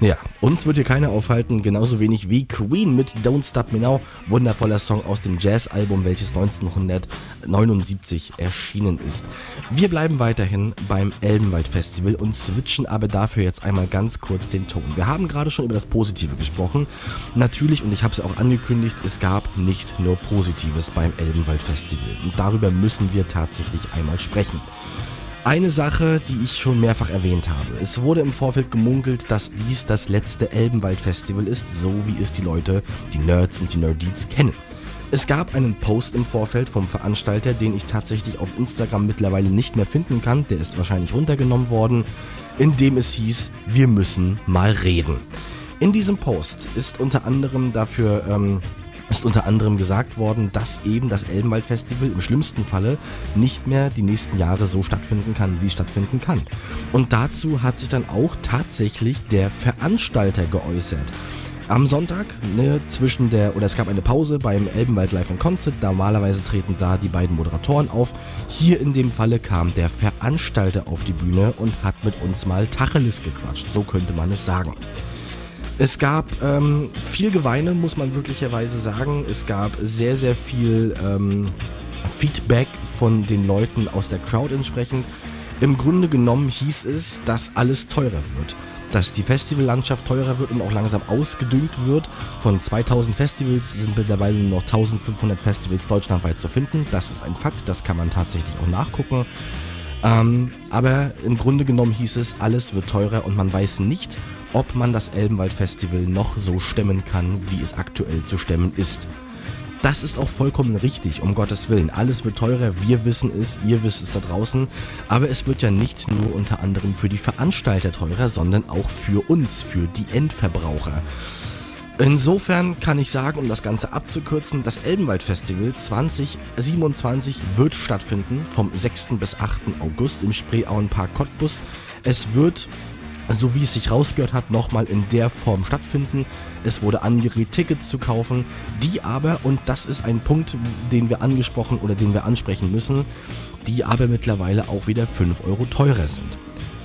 Ja, uns wird hier keiner aufhalten, genauso wenig wie Queen mit Don't Stop Me Now, wundervoller Song aus dem Jazz-Album, welches 1979 erschienen ist. Wir bleiben weiterhin beim Elbenwald-Festival und switchen aber dafür jetzt einmal ganz kurz den Ton. Wir haben gerade schon über das Positive gesprochen. Natürlich, und ich habe es auch angekündigt, es gab nicht nur Positives beim Elbenwald-Festival. Und darüber müssen wir tatsächlich einmal sprechen. Eine Sache, die ich schon mehrfach erwähnt habe. Es wurde im Vorfeld gemunkelt, dass dies das letzte Elbenwald-Festival ist, so wie es die Leute, die Nerds und die Nerdeets kennen. Es gab einen Post im Vorfeld vom Veranstalter, den ich tatsächlich auf Instagram mittlerweile nicht mehr finden kann, der ist wahrscheinlich runtergenommen worden, in dem es hieß, wir müssen mal reden. In diesem Post ist unter anderem gesagt worden, dass eben das Elbenwald-Festival im schlimmsten Falle nicht mehr die nächsten Jahre so stattfinden kann, wie es stattfinden kann. Und dazu hat sich dann auch tatsächlich der Veranstalter geäußert. Am Sonntag, es gab eine Pause beim Elbenwald Live in Concert, normalerweise treten da die beiden Moderatoren auf. Hier in dem Falle kam der Veranstalter auf die Bühne und hat mit uns mal Tacheles gequatscht, so könnte man es sagen. Es gab viel Geweine, muss man wirklicherweise sagen. Es gab sehr, sehr viel Feedback von den Leuten aus der Crowd entsprechend. Im Grunde genommen hieß es, dass alles teurer wird. Dass die Festivallandschaft teurer wird und auch langsam ausgedüngt wird. Von 2000 Festivals sind mittlerweile nur noch 1500 Festivals deutschlandweit zu finden. Das ist ein Fakt, das kann man tatsächlich auch nachgucken. Aber im Grunde genommen hieß es, alles wird teurer und man weiß nicht, ob man das Elbenwald-Festival noch so stemmen kann, wie es aktuell zu stemmen ist. Das ist auch vollkommen richtig, um Gottes Willen. Alles wird teurer, wir wissen es, ihr wisst es da draußen. Aber es wird ja nicht nur unter anderem für die Veranstalter teurer, sondern auch für uns, für die Endverbraucher. Insofern kann ich sagen, um das Ganze abzukürzen, das Elbenwald-Festival 2027 wird stattfinden, vom 6. bis 8. August im Spreeauenpark Cottbus. Es wird, so wie es sich rausgehört hat, nochmal in der Form stattfinden. Es wurde angeregt, Tickets zu kaufen, die aber, und das ist ein Punkt, den wir ansprechen müssen, die aber mittlerweile auch wieder 5 Euro teurer sind.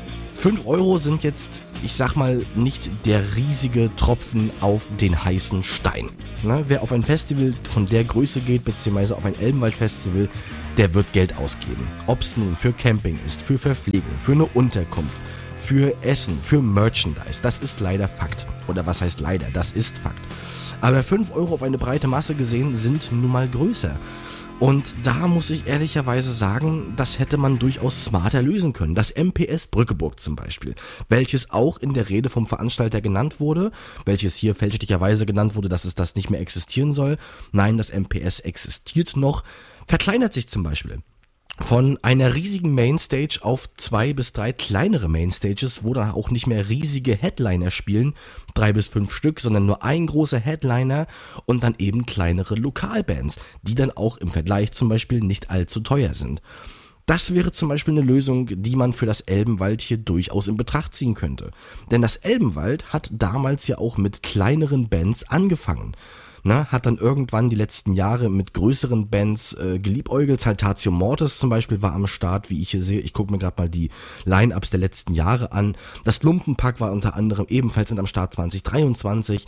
5 Euro sind jetzt, ich sag mal, nicht der riesige Tropfen auf den heißen Stein. Wer auf ein Festival von der Größe geht, beziehungsweise auf ein Elbenwald-Festival, der wird Geld ausgeben. Ob es nun für Camping ist, für Verpflegung, für eine Unterkunft, für Essen, für Merchandise, das ist leider Fakt. Oder was heißt leider, das ist Fakt. Aber 5 Euro auf eine breite Masse gesehen sind nun mal größer. Und da muss ich ehrlicherweise sagen, das hätte man durchaus smarter lösen können. Das MPS Brückeburg zum Beispiel, welches auch in der Rede vom Veranstalter genannt wurde, welches hier fälschlicherweise genannt wurde, dass es das nicht mehr existieren soll. Nein, das MPS existiert noch, verkleinert sich zum Beispiel von einer riesigen Mainstage auf 2 bis 3 kleinere Mainstages, wo dann auch nicht mehr riesige Headliner spielen, 3 bis 5 Stück, sondern nur ein großer Headliner und dann eben kleinere Lokalbands, die dann auch im Vergleich zum Beispiel nicht allzu teuer sind. Das wäre zum Beispiel eine Lösung, die man für das Elbenwald hier durchaus in Betracht ziehen könnte. Denn das Elbenwald hat damals ja auch mit kleineren Bands angefangen. Hat dann irgendwann die letzten Jahre mit größeren Bands geliebäugelt. Saltatio Mortis zum Beispiel war am Start, wie ich hier sehe. Ich gucke mir gerade mal die Line-Ups der letzten Jahre an. Das Lumpenpack war unter anderem ebenfalls mit am Start 2023.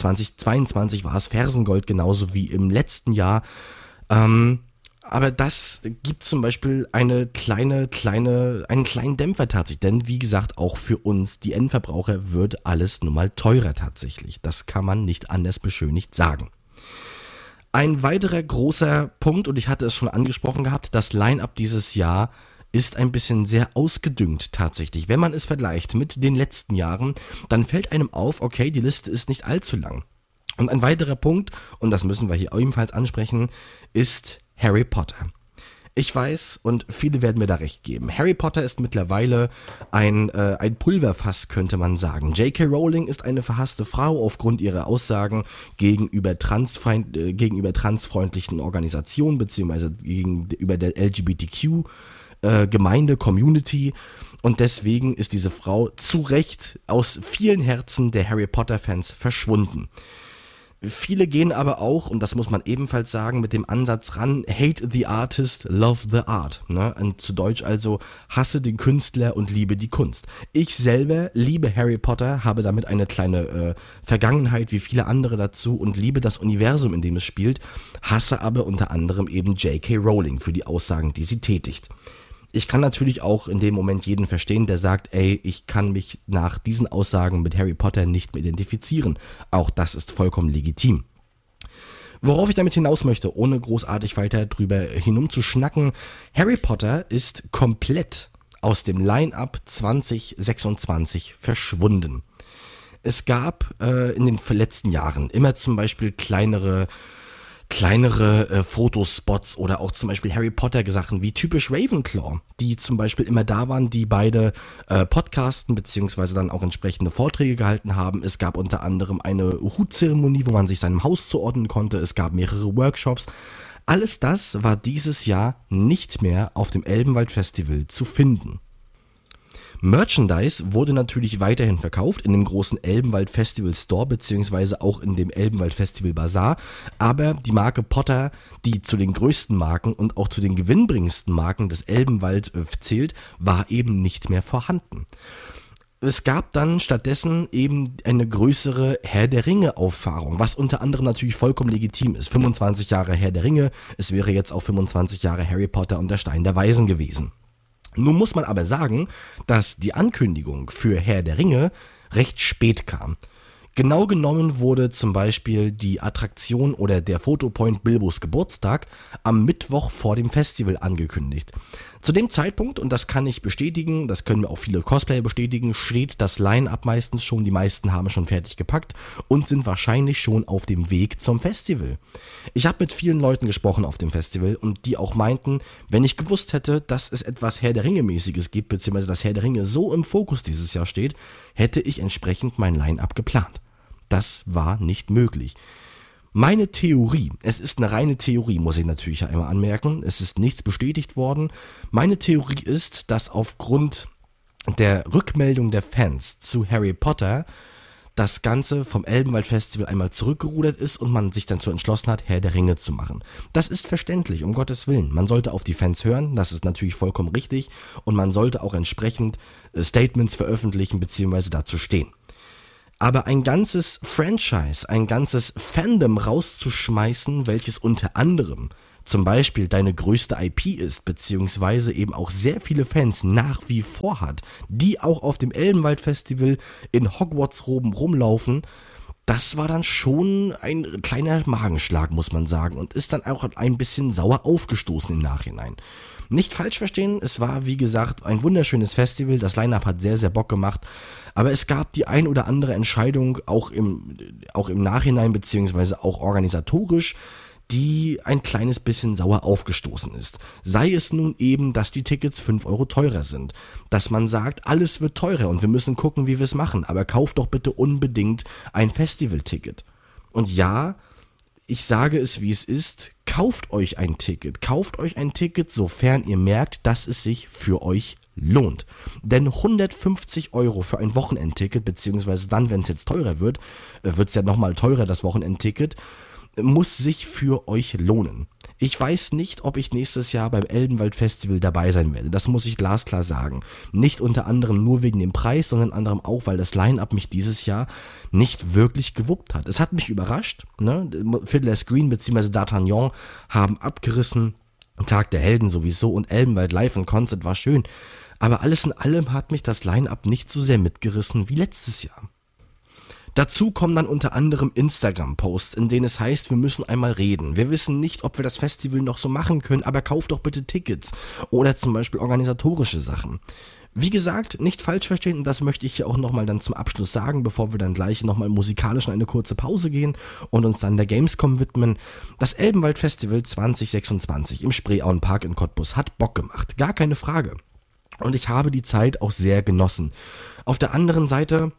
2022 war es Fersengold, genauso wie im letzten Jahr. Aber das gibt zum Beispiel einen kleinen Dämpfer tatsächlich. Denn wie gesagt, auch für uns, die Endverbraucher, wird alles nun mal teurer tatsächlich. Das kann man nicht anders beschönigt sagen. Ein weiterer großer Punkt, und ich hatte es schon angesprochen gehabt, das Line-Up dieses Jahr ist ein bisschen sehr ausgedüngt tatsächlich. Wenn man es vergleicht mit den letzten Jahren, dann fällt einem auf, okay, die Liste ist nicht allzu lang. Und ein weiterer Punkt, und das müssen wir hier ebenfalls ansprechen, ist Harry Potter. Ich weiß, und viele werden mir da recht geben, Harry Potter ist mittlerweile ein Pulverfass, könnte man sagen. J.K. Rowling ist eine verhasste Frau aufgrund ihrer Aussagen gegenüber transfreundlichen Organisationen, beziehungsweise gegenüber der LGBTQ-Gemeinde, Community. Und deswegen ist diese Frau zu Recht aus vielen Herzen der Harry Potter-Fans verschwunden. Viele gehen aber auch, und das muss man ebenfalls sagen, mit dem Ansatz ran, hate the artist, love the art. Ne? Und zu Deutsch also, hasse den Künstler und liebe die Kunst. Ich selber liebe Harry Potter, habe damit eine kleine Vergangenheit wie viele andere dazu und liebe das Universum, in dem es spielt, hasse aber unter anderem eben J.K. Rowling für die Aussagen, die sie tätigt. Ich kann natürlich auch in dem Moment jeden verstehen, der sagt, ey, ich kann mich nach diesen Aussagen mit Harry Potter nicht mehr identifizieren. Auch das ist vollkommen legitim. Worauf ich damit hinaus möchte, ohne großartig weiter drüber hinumzuschnacken, Harry Potter ist komplett aus dem Line-Up 2026 verschwunden. Es gab in den letzten Jahren immer zum Beispiel kleinere Fotospots oder auch zum Beispiel Harry Potter Sachen wie typisch Ravenclaw, die zum Beispiel immer da waren, die beide podcasten beziehungsweise dann auch entsprechende Vorträge gehalten haben. Es gab unter anderem eine Hutzeremonie, wo man sich seinem Haus zuordnen konnte. Es gab mehrere Workshops. Alles das war dieses Jahr nicht mehr auf dem Elbenwald Festival zu finden. Merchandise wurde natürlich weiterhin verkauft in dem großen Elbenwald Festival Store beziehungsweise auch in dem Elbenwald Festival Bazaar, aber die Marke Potter, die zu den größten Marken und auch zu den gewinnbringendsten Marken des Elbenwald zählt, war eben nicht mehr vorhanden. Es gab dann stattdessen eben eine größere Herr der Ringe Auffahrung, was unter anderem natürlich vollkommen legitim ist. 25 Jahre Herr der Ringe, es wäre jetzt auch 25 Jahre Harry Potter und der Stein der Weisen gewesen. Nun muss man aber sagen, dass die Ankündigung für Herr der Ringe recht spät kam. Genau genommen wurde zum Beispiel die Attraktion oder der Fotopoint Bilbos Geburtstag am Mittwoch vor dem Festival angekündigt. Zu dem Zeitpunkt, und das kann ich bestätigen, das können mir auch viele Cosplayer bestätigen, steht das Line-Up meistens schon, die meisten haben schon fertig gepackt und sind wahrscheinlich schon auf dem Weg zum Festival. Ich habe mit vielen Leuten gesprochen auf dem Festival und die auch meinten, wenn ich gewusst hätte, dass es etwas Herr der Ringe-mäßiges gibt, beziehungsweise dass Herr der Ringe so im Fokus dieses Jahr steht, hätte ich entsprechend mein Line-Up geplant. Das war nicht möglich. Meine Theorie, es ist eine reine Theorie, muss ich natürlich ja einmal anmerken, es ist nichts bestätigt worden. Meine Theorie ist, dass aufgrund der Rückmeldung der Fans zu Harry Potter das Ganze vom Elbenwald Festival einmal zurückgerudert ist und man sich dazu entschlossen hat, Herr der Ringe zu machen. Das ist verständlich, um Gottes Willen. Man sollte auf die Fans hören, das ist natürlich vollkommen richtig und man sollte auch entsprechend Statements veröffentlichen bzw. dazu stehen. Aber ein ganzes Franchise, ein ganzes Fandom rauszuschmeißen, welches unter anderem zum Beispiel deine größte IP ist, beziehungsweise eben auch sehr viele Fans nach wie vor hat, die auch auf dem Elbenwald Festival in Hogwarts-Roben rumlaufen, das war dann schon ein kleiner Magenschlag, muss man sagen, und ist dann auch ein bisschen sauer aufgestoßen im Nachhinein. Nicht falsch verstehen, es war wie gesagt ein wunderschönes Festival, das Line-Up hat sehr, sehr Bock gemacht, aber es gab die ein oder andere Entscheidung, auch im Nachhinein, beziehungsweise auch organisatorisch, die ein kleines bisschen sauer aufgestoßen ist. Sei es nun eben, dass die Tickets 5 Euro teurer sind, dass man sagt, alles wird teurer und wir müssen gucken, wie wir es machen, aber kauft doch bitte unbedingt ein Festivalticket. Und ja, ich sage es, wie es ist, kauft euch ein Ticket, sofern ihr merkt, dass es sich für euch lohnt. Denn 150 Euro für ein Wochenendticket, beziehungsweise dann, wenn es jetzt teurer wird, wird es ja nochmal teurer, das Wochenendticket, muss sich für euch lohnen. Ich weiß nicht, ob ich nächstes Jahr beim Elbenwald Festival dabei sein werde. Das muss ich glasklar sagen. Nicht unter anderem nur wegen dem Preis, sondern anderem auch, weil das Line-Up mich dieses Jahr nicht wirklich gewuppt hat. Es hat mich überrascht. Ne? Fiddler's Green bzw. D'Artagnan haben abgerissen. Tag der Helden sowieso und Elbenwald Live in Concert war schön. Aber alles in allem hat mich das Line-Up nicht so sehr mitgerissen wie letztes Jahr. Dazu kommen dann unter anderem Instagram-Posts, in denen es heißt, wir müssen einmal reden. Wir wissen nicht, ob wir das Festival noch so machen können, aber kauft doch bitte Tickets. Oder zum Beispiel organisatorische Sachen. Wie gesagt, nicht falsch verstehen, und das möchte ich hier auch nochmal dann zum Abschluss sagen, bevor wir dann gleich nochmal musikalisch in eine kurze Pause gehen und uns dann der Gamescom widmen. Das Elbenwald Festival 2026 im Spreeauenpark in Cottbus hat Bock gemacht, gar keine Frage. Und ich habe die Zeit auch sehr genossen. Auf der anderen Seite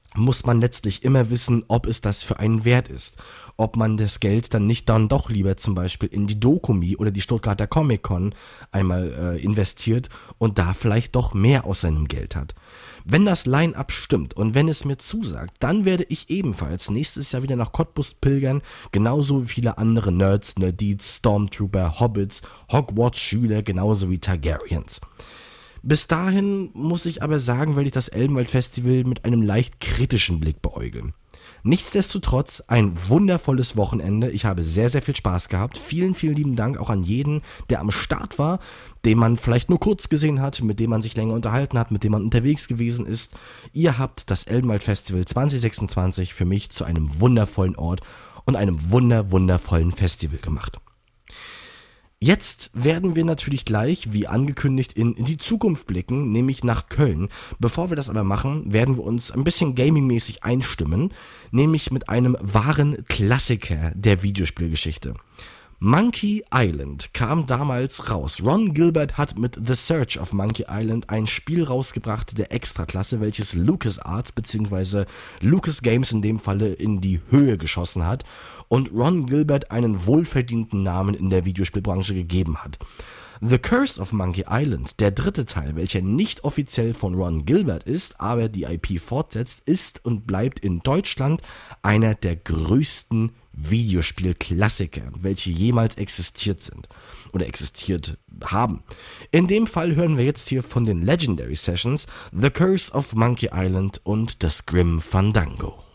muss man letztlich immer wissen, ob es das für einen wert ist. Ob man das Geld dann nicht dann doch lieber zum Beispiel in die Dokumi oder die Stuttgarter Comic-Con einmal investiert und da vielleicht doch mehr aus seinem Geld hat. Wenn das Line-Up stimmt und wenn es mir zusagt, dann werde ich ebenfalls nächstes Jahr wieder nach Cottbus pilgern, genauso wie viele andere Nerds, Nerdeeds, Stormtrooper, Hobbits, Hogwarts-Schüler, genauso wie Targaryens. Bis dahin muss ich aber sagen, werde ich das Elbenwald-Festival mit einem leicht kritischen Blick beäugeln. Nichtsdestotrotz ein wundervolles Wochenende. Ich habe sehr, sehr viel Spaß gehabt. Vielen, vielen lieben Dank auch an jeden, der am Start war, den man vielleicht nur kurz gesehen hat, mit dem man sich länger unterhalten hat, mit dem man unterwegs gewesen ist. Ihr habt das Elbenwald-Festival 2026 für mich zu einem wundervollen Ort und einem wundervollen Festival gemacht. Jetzt werden wir natürlich gleich, wie angekündigt, in die Zukunft blicken, nämlich nach Köln. Bevor wir das aber machen, werden wir uns ein bisschen gamingmäßig einstimmen, nämlich mit einem wahren Klassiker der Videospielgeschichte. Monkey Island kam damals raus. Ron Gilbert hat mit The Search of Monkey Island ein Spiel rausgebracht der Extraklasse, welches LucasArts bzw. Lucas Games in dem Falle in die Höhe geschossen hat und Ron Gilbert einen wohlverdienten Namen in der Videospielbranche gegeben hat. The Curse of Monkey Island, der dritte Teil, welcher nicht offiziell von Ron Gilbert ist, aber die IP fortsetzt, ist und bleibt in Deutschland einer der größten Videospielklassiker, welche jemals existiert sind oder existiert haben. In dem Fall hören wir jetzt hier von den Legendary Sessions The Curse of Monkey Island und das Grim Fandango.